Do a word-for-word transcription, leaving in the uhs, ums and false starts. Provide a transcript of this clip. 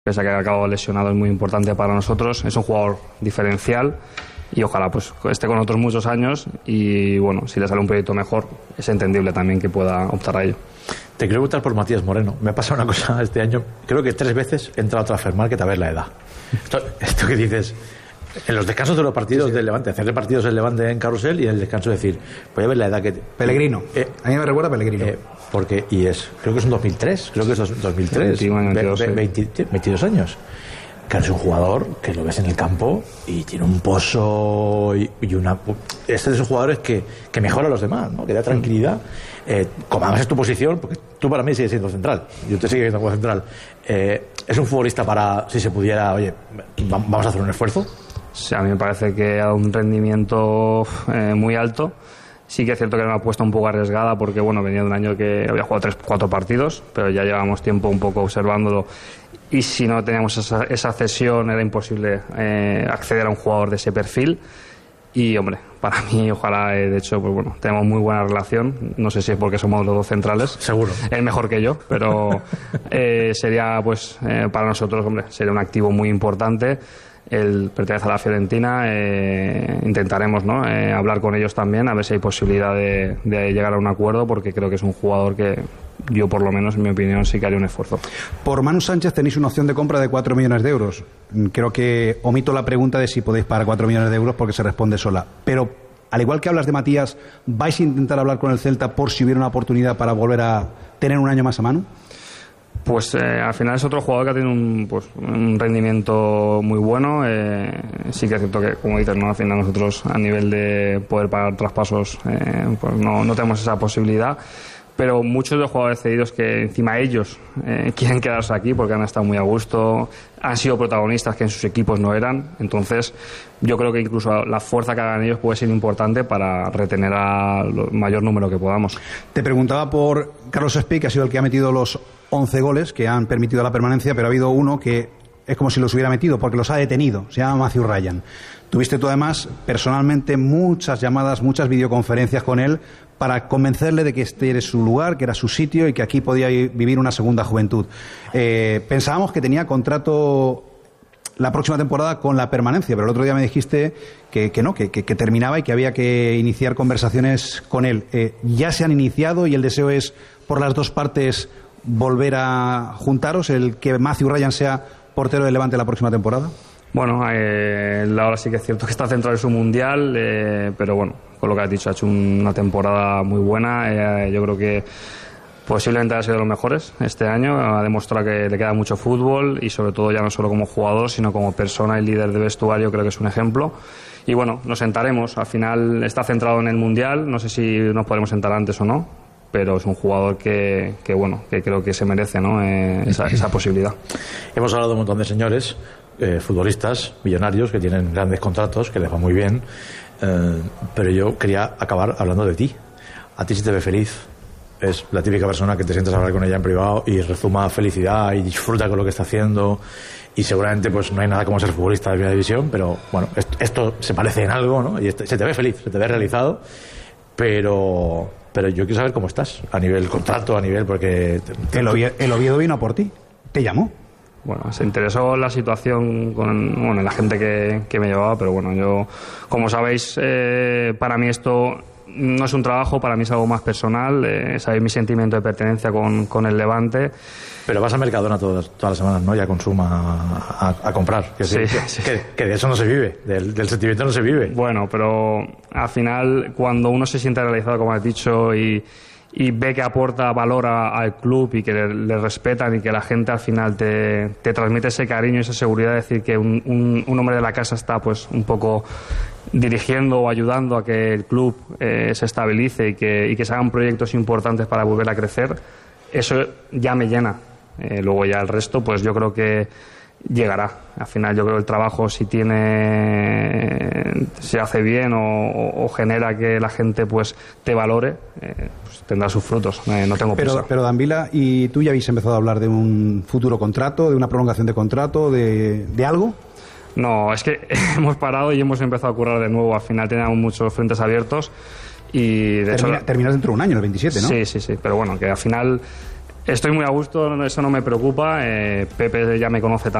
pese a que ha acabado lesionado, es muy importante para nosotros. Es un jugador diferencial y ojalá pues esté con otros muchos años y bueno, si le sale un proyecto mejor, es entendible también que pueda optar a ello. Te quiero preguntar por Matías Moreno. Me ha pasado una cosa este año, creo que tres veces he entrado a Transfermarkt a ver la edad. Esto, esto que dices, en los descansos de los partidos sí, sí. del Levante, hacer partidos del Levante en Carrusel y en el descanso decir, voy a ver la edad que... Pellegrino. Eh, a mí me recuerda a Pellegrino. Eh, porque, y es, creo que es un dos mil tres, creo que es dos mil tres, veintidós años. Claro, es un jugador que lo ves en el campo y tiene un pozo y, y una... Este es de esos jugadores que, que mejora a los demás, ¿no? Que da tranquilidad. Eh, como además es tu posición, porque tú para mí sigues siendo central, yo te sigo viendo como central. Eh, es un futbolista para, si se pudiera, oye, vamos a hacer un esfuerzo. Sí, a mí me parece que ha dado un rendimiento eh, muy alto. Sí que es cierto que era una apuesta un poco arriesgada porque, bueno, venía de un año que había jugado tres, cuatro partidos, pero ya llevamos tiempo un poco observándolo y si no teníamos esa, esa cesión era imposible eh, acceder a un jugador de ese perfil y, hombre, para mí, ojalá, eh, de hecho, pues bueno, tenemos muy buena relación, no sé si es porque somos los dos centrales. Seguro. Es mejor que yo, pero eh, sería, pues, eh, para nosotros, hombre, sería un activo muy importante. Él pertenece a la Fiorentina, eh, intentaremos ¿no? eh, hablar con ellos también a ver si hay posibilidad de, de llegar a un acuerdo porque creo que es un jugador que yo por lo menos en mi opinión sí que haría un esfuerzo. Por Manu Sánchez tenéis una opción de compra de cuatro millones de euros. Creo que omito la pregunta de si podéis pagar cuatro millones de euros porque se responde sola, pero al igual que hablas de Matías, ¿vais a intentar hablar con el Celta por si hubiera una oportunidad para volver a tener un año más a Manu? Pues eh, al final es otro jugador que ha tenido un, pues, un rendimiento muy bueno. Eh, sí que es cierto que, como dices, ¿no? Al final nosotros a nivel de poder pagar traspasos eh, pues no, no tenemos esa posibilidad. Pero muchos de los jugadores cedidos que encima ellos eh, quieren quedarse aquí porque han estado muy a gusto, han sido protagonistas que en sus equipos no eran. Entonces yo creo que incluso la fuerza que hagan ellos puede ser importante para retener al mayor número que podamos. Te preguntaba por Carlos Espí, que ha sido el que ha metido los once goles que han permitido la permanencia, pero ha habido uno que es como si los hubiera metido porque los ha detenido, se llama Matthew Ryan. Tuviste tú además personalmente muchas llamadas, muchas videoconferencias con él para convencerle de que este era su lugar, que era su sitio y que aquí podía vivir una segunda juventud. Eh, pensábamos que tenía contrato la próxima temporada con la permanencia, pero el otro día me dijiste que, que no, que, que, que terminaba y que había que iniciar conversaciones con él. Eh, ¿Ya se han iniciado y el deseo es por las dos partes volver a juntaros, el que Matthew Ryan sea portero del Levante la próxima temporada? Bueno, eh, ahora sí que es cierto que está centrado en su mundial, eh, pero bueno, con lo que has dicho, ha hecho una temporada muy buena. Eh, yo creo que posiblemente ha sido de los mejores este año. Ha demostrado que le queda mucho fútbol y sobre todo ya no solo como jugador, sino como persona y líder de vestuario, creo que es un ejemplo. Y bueno, nos sentaremos. Al final está centrado en el mundial. No sé si nos podremos sentar antes o no, pero es un jugador que, que bueno, que creo que se merece, ¿no? eh, esa, esa posibilidad. Hemos hablado de un montón de señores, eh, futbolistas, millonarios, que tienen grandes contratos, que les va muy bien, eh, pero yo quería acabar hablando de ti. A ti sí te ve feliz. Es la típica persona que te sientas a hablar con ella en privado y rezuma felicidad y disfruta con lo que está haciendo, y seguramente pues no hay nada como ser futbolista de primera división, pero bueno, esto, esto se parece en algo, ¿no? Y este, se te ve feliz, se te ve realizado, pero... Pero yo quiero saber cómo estás, a nivel contrato, a nivel... porque te, el, Oviedo, el Oviedo vino por ti, te llamó. Bueno, se interesó la situación con bueno, la gente que, que me llevaba, pero bueno, yo, como sabéis, eh, para mí esto no es un trabajo, para mí es algo más personal, eh, sabéis mi sentimiento de pertenencia con, con el Levante. Pero vas a Mercadona todas, todas las semanas, ¿no? Y a Consuma a, a comprar. Que, sí, que, sí. Que, que de eso no se vive, del, del sentimiento no se vive. Bueno, pero al final, cuando uno se siente realizado, como has dicho, y, y ve que aporta valor a, al club y que le, le respetan y que la gente al final te, te transmite ese cariño y esa seguridad de decir que un, un, un hombre de la casa está pues un poco dirigiendo o ayudando a que el club eh, se estabilice y que, y que se hagan proyectos importantes para volver a crecer, eso ya me llena. Eh, luego ya el resto, pues yo creo que llegará. Al final yo creo que el trabajo, si tiene, se hace bien o, o, o genera que la gente pues te valore, eh, pues tendrá sus frutos. Eh, no tengo prisa. Pero, pero Danvila, ¿y tú ya habéis empezado a hablar de un futuro contrato, de una prolongación de contrato, de, de algo? No, es que hemos parado y hemos empezado a currar de nuevo. Al final teníamos muchos frentes abiertos y de Termina, hecho... terminas dentro de un año, el veintisiete, ¿no? Sí, sí, sí, pero bueno, que al final Estoy muy a gusto, eso no me preocupa. Eh, Pepe ya me conoce también.